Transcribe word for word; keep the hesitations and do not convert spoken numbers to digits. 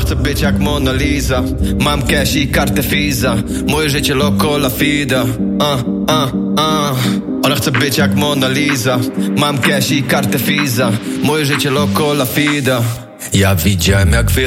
chcę być jak Mona Lisa. Mam cash i kartę Visa. Moje życie loco la fida. uh, uh, uh. Ona chce być jak Mona Lisa. Mam cash i kartę Visa. Moje życie loco la fida. Ja widziałem jak wy